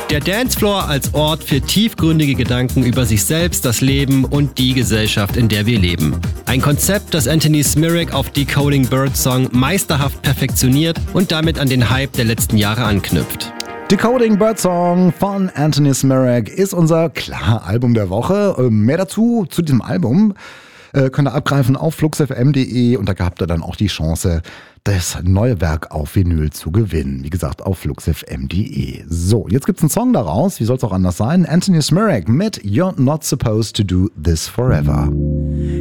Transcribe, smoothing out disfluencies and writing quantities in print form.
Der Dancefloor als Ort für tiefgründige Gedanken über sich selbst, das Leben und die Gesellschaft, in der wir leben. Ein Konzept, das Anthony Smirak auf Decoding Birdsong meisterhaft perfektioniert und damit an den Hype der letzten Jahre anknüpft. Decoding Birdsong von Anthony Smirak ist unser Album der Woche. Mehr dazu zu diesem Album könnt ihr abgreifen auf fluxfm.de und da habt ihr dann auch die Chance, das neue Werk auf Vinyl zu gewinnen. Wie gesagt, auf fluxfm.de. So, jetzt gibt's einen Song daraus. Wie soll's auch anders sein? Anthony Smirak mit You're Not Supposed to Do This Forever.